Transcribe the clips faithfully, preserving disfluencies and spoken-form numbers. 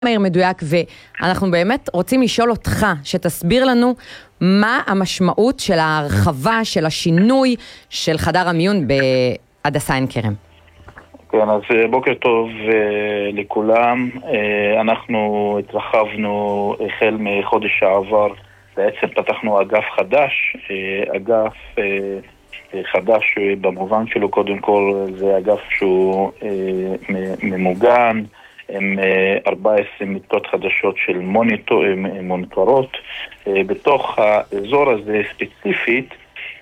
מהיר מדויק, ואנחנו באמת רוצים לשאול אותך, שתסביר לנו מה המשמעות של ההרחבה, של השינוי של חדר המיון בהדסה עין כרם. כן, אז בוקר טוב לכולם. אנחנו התרחבנו החל מחודש שעבר, בעצם פתחנו אגף חדש, אגף חדש במובן שלו קודם כל זה אגף שהוא ממוגן, עם ארבע עשרה מיטות חדשות של מוניטור, מוניטורות. בתוך האזור הזה ספציפית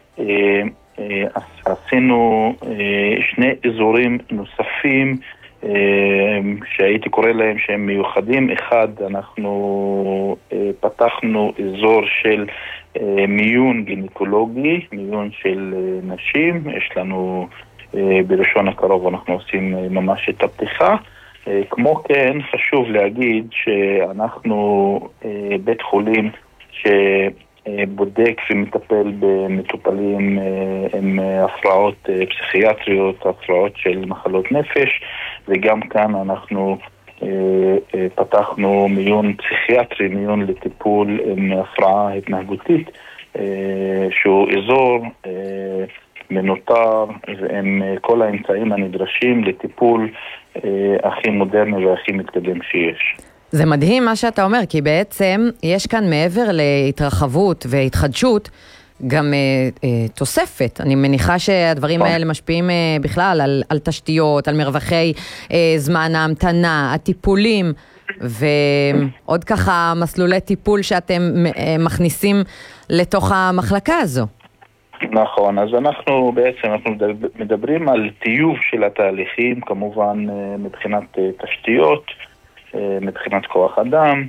עשינו שני אזורים נוספים שהייתי קורא להם שהם מיוחדים. אחד, אנחנו פתחנו אזור של מיון גינקולוגי, מיון של נשים. יש לנו בראשון הקרוב אנחנו עושים ממש את הפתיחה. כמו כן חשוב להגיד שאנחנו בית חולים שבודק ומטפל במטופלים עם הפרעות פסיכיאטריות, הפרעות של מחלות נפש, וגם כאן אנחנו פתחנו מיון פסיכיאטרי, מיון לטיפול עם הפרעה התנהגותית, שהוא אזור מנותר ועם כל האמצעים הנדרשים לטיפול הכי מודרני והכי מתקדם שיש. זה מדהים מה שאתה אומר, כי בעצם יש כאן מעבר להתרחבות והתחדשות, גם אה, אה, תוספת. אני מניחה שהדברים האלה משפיעים אה, בכלל על, על תשתיות, על מרווחי אה, זמן ההמתנה, הטיפולים, ועוד ככה מסלולי טיפול שאתם אה, מכניסים לתוך המחלקה הזו. נכון, אז אנחנו בעצם אנחנו מדברים על טיוב של התהליכים, כמובן מבחינת תשתיות, מבחינת כוח אדם,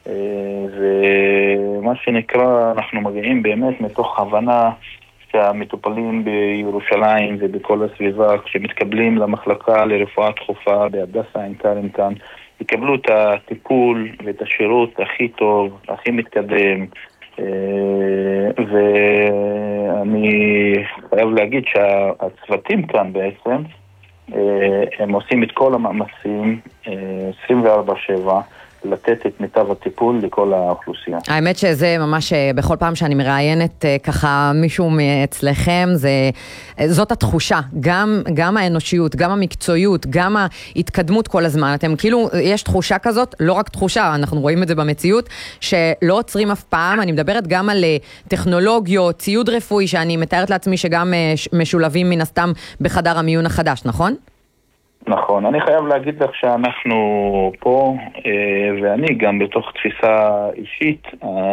ומה שנקרא אנחנו מגיעים באמת מתוך הבנה שהמטופלים בירושלים ובכל הסביבה כשמתקבלים למחלקה לרפואה דחופה בהדסה עין כרם כאן, יקבלו את הטיפול ואת השירות הכי טוב, הכי מתקדם, ואני חייב להגיד שהצוותים כאן בעצם הם עושים את כל המאמצים עשרים וארבע שבע לתת את מיטב הטיפול לכל האוכלוסייה. האמת שזה ממש בכל פעם שאני מראיינת ככה מישהו מאצלכם, זה, זאת התחושה, גם, גם האנושיות, גם המקצועיות, גם ההתקדמות כל הזמן. אתם כאילו, יש תחושה כזאת, לא רק תחושה, אנחנו רואים את זה במציאות, שלא עוצרים אף פעם. אני מדברת גם על טכנולוגיות, ציוד רפואי, שאני מתארת לעצמי שגם משולבים מן הסתם בחדר המיון החדש, נכון? נכון, אני חייב להגיד לך שאנחנו פה, ואני גם בתוך תפיסה אישית,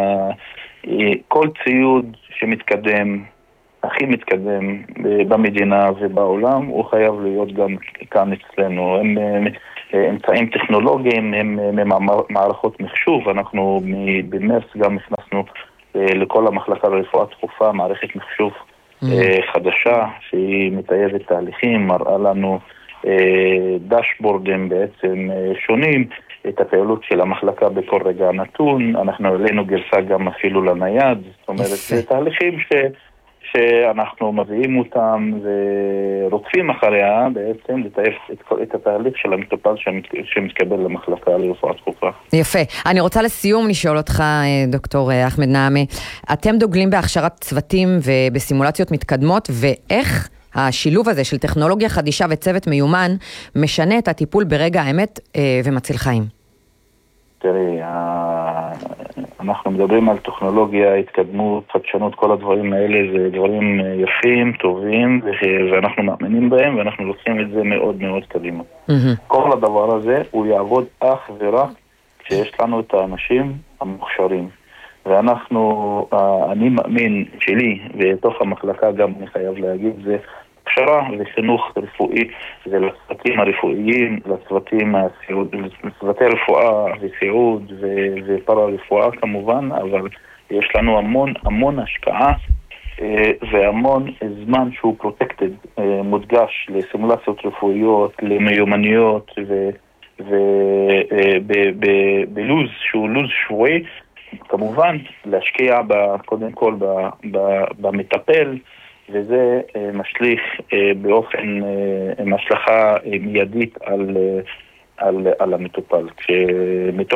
כל ציוד שמתקדם, הכי מתקדם במדינה ובעולם, הוא חייב להיות גם כאן אצלנו. הם אמצעים טכנולוגיים, הם מערכות מחשוב. אנחנו במרס גם הכנסנו לכל המחלקה לרפואה דחופה מערכת מחשוב חדשה, שהיא מטייבת תהליכים, מראה לנו דשבורדים בעצם שונים, את הפעילות של המחלקה בכל רגע נתון. אנחנו עלינו גרסה גם אפילו לנייד, זאת אומרת, זה תהליכים ש, שאנחנו מביאים אותם ורודפים אחריה בעצם לטייב את, את התהליך של המטופל שמת, שמתקבל למחלקה לרפואה דחופה. יפה. אני רוצה לסיום לשאול אותך, דוקטור אחמד נעמי, אתם דוגלים בהכשרת צוותים ובסימולציות מתקדמות, ואיך השילוב הזה של טכנולוגיה חדישה וצוות מיומן משנה את הטיפול ברגע האמת אה, ומציל חיים? תראי, אנחנו מדברים על טכנולוגיה, התקדמות, חדשנות, כל הדברים האלה זה דברים יפים, טובים, ואנחנו מאמינים בהם, ואנחנו לוקחים את זה מאוד מאוד קדימה. Mm-hmm. כל הדבר הזה הוא יעבוד אך ורק כשיש לנו את האנשים המוכשרים. ואנחנו, אני מאמין שלי, בתוך המחלקה גם אני חייב להגיד, זה הכשרה וחינוך רפואי, זה לצוותים הרפואיים, לצוותים הסיעוד, לצוותי רפואה וסיעוד ופרה רפואה כמובן, אבל יש לנו המון המון השקעה והמון זמן שהוא פרוטקטד, מודגש לסימולציות רפואיות, למיומנויות ובלוז שהוא לוז שבועי, כמובן להשקיע קודם כל במטפל, וזה משליך באופן, עם השלכה מיידית על על, על המטופל. כשמתוך